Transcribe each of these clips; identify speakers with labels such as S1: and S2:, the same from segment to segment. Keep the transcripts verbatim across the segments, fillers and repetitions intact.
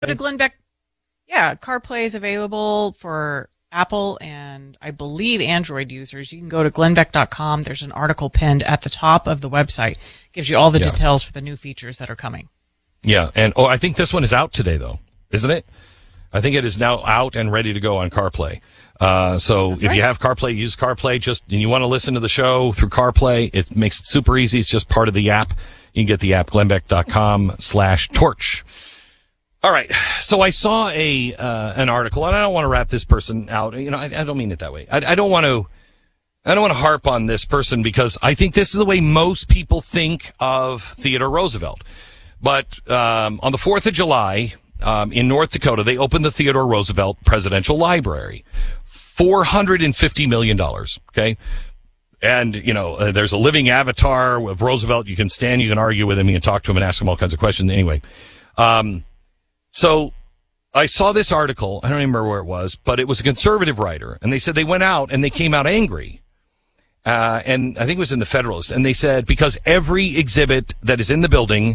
S1: to Glenn Beck. Yeah, CarPlay is available for Apple and I believe Android users. You can go to glenn beck dot com. There's an article pinned at the top of the website. Gives you all the yeah. details for the new features that are coming.
S2: Yeah, and oh, I think this one is out today, though, isn't it? I think it is now out and ready to go on CarPlay. Uh, so
S1: That's
S2: if
S1: right.
S2: you have CarPlay, use CarPlay. Just and you want to listen to the show through CarPlay, it makes it super easy. It's just part of the app. You can get the app, glenn beck dot com slash torch. All right. So I saw a, uh, an article, and I don't want to wrap this person out. You know, I, I don't mean it that way. I, I don't want to, I don't want to harp on this person because I think this is the way most people think of Theodore Roosevelt. But, um, on the fourth of July, um, in North Dakota, they opened the Theodore Roosevelt Presidential Library. four hundred fifty million dollars. Okay. And, you know, uh, there's a living avatar of Roosevelt. You can stand, you can argue with him, you can talk to him and ask him all kinds of questions. Anyway, um, So I saw this article. I don't remember where it was, but it was a conservative writer. And they said they went out and they came out angry. Uh, and I think it was in the Federalist. And they said because every exhibit that is in the building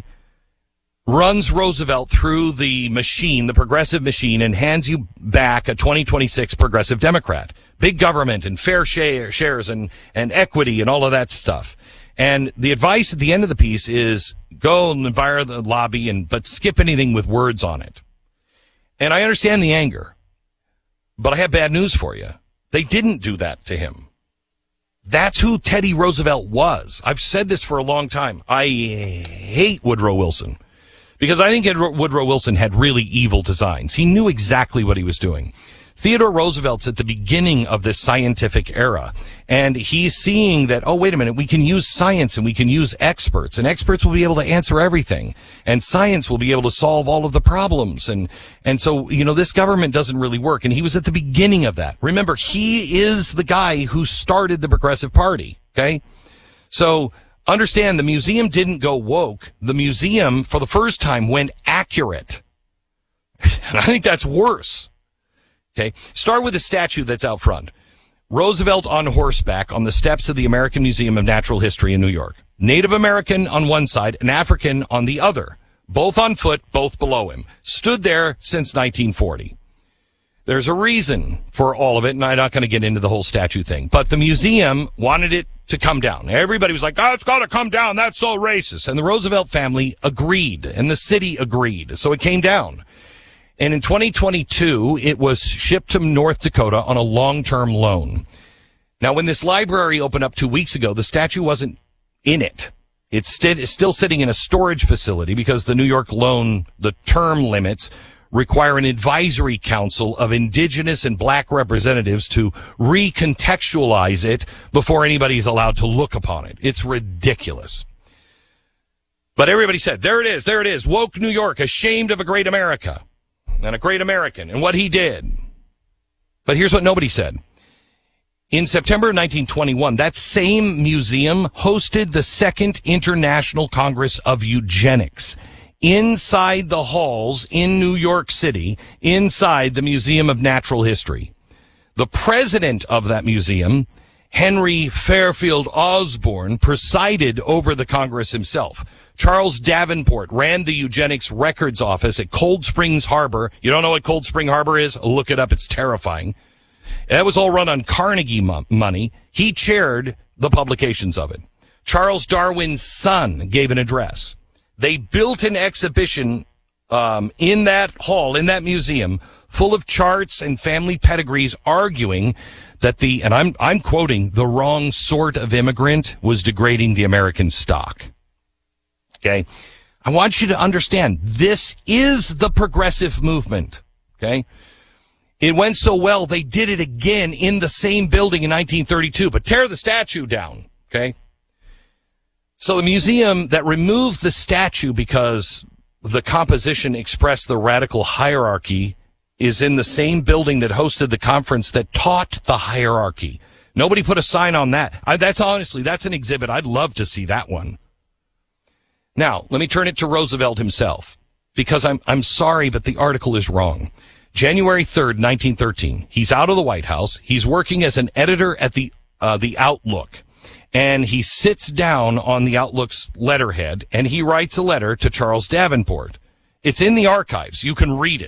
S2: runs Roosevelt through the machine, the progressive machine, and hands you back a twenty twenty-six progressive Democrat. Big government and fair share, shares and, and equity and all of that stuff. And the advice at the end of the piece is go and via the lobby and, but skip anything with words on it. And I understand the anger, but I have bad news for you. They didn't do that to him. That's who Teddy Roosevelt was. I've said this for a long time. I hate Woodrow Wilson because I think Woodrow Wilson had really evil designs. He knew exactly what he was doing. Theodore Roosevelt's at the beginning of this scientific era, and he's seeing that, oh, wait a minute, we can use science and we can use experts, and experts will be able to answer everything, and science will be able to solve all of the problems. And, and so, you know, this government doesn't really work, and he was at the beginning of that. Remember, he is the guy who started the Progressive Party, okay? So, understand, the museum didn't go woke. The museum, for the first time, went accurate. And I think that's worse. Okay, start with the statue that's out front. Roosevelt on horseback on the steps of the American Museum of Natural History in New York. Native American on one side, and African on the other. Both on foot, both below him. Stood there since nineteen forty. There's a reason for all of it, and I'm not going to get into the whole statue thing. But the museum wanted it to come down. Everybody was like, oh, it's got to come down. That's so racist. And the Roosevelt family agreed, and the city agreed. So it came down. And in twenty twenty-two, it was shipped to North Dakota on a long-term loan. Now, when this library opened up two weeks ago, the statue wasn't in it. It's, st- it's still sitting in a storage facility because the New York loan, the term limits, require an advisory council of indigenous and black representatives to recontextualize it before anybody is allowed to look upon it. It's ridiculous. But everybody said, there it is, there it is, woke New York, ashamed of a great America. And a great American, and what he did. But here's what nobody said. In September of nineteen twenty-one, that same museum hosted the Second International Congress of Eugenics inside the halls in New York City, inside the Museum of Natural History. The president of that museum, Henry Fairfield Osborne, presided over the Congress himself. Charles Davenport ran the eugenics records office at Cold Springs Harbor. You don't know what Cold Spring Harbor is? Look it up. It's terrifying. That was all run on Carnegie mo- money. He chaired the publications of it. Charles Darwin's son gave an address. They built an exhibition um, in that hall, in that museum, full of charts and family pedigrees arguing that the, and I'm I'm quoting, the wrong sort of immigrant was degrading the American stock. Okay? I want you to understand, this is the progressive movement. Okay? It went so well, they did it again in the same building in nineteen thirty-two, but tear the statue down. Okay? So the museum that removed the statue because the composition expressed the radical hierarchy is in the same building that hosted the conference that taught the hierarchy. Nobody put a sign on that. I, that's honestly, that's an exhibit. I'd love to see that one. Now, let me turn it to Roosevelt himself, because I'm, I'm sorry, but the article is wrong. January third, nineteen thirteen. He's out of the White House. He's working as an editor at the, uh, the Outlook. And he sits down on the Outlook's letterhead and he writes a letter to Charles Davenport. It's in the archives. You can read it.